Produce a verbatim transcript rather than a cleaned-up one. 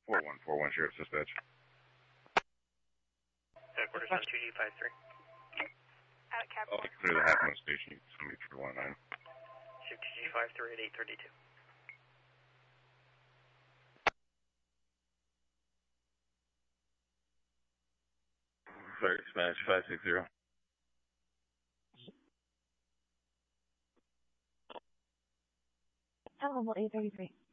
four one four one, Sheriff's Dispatch. Headquarters on two G five three. At Cap I'll clear the half moon station. You can send me three one nine. Shift two G five three at eight thirty-two. Sorry, Spanish five six zero. At level eight thirty-three.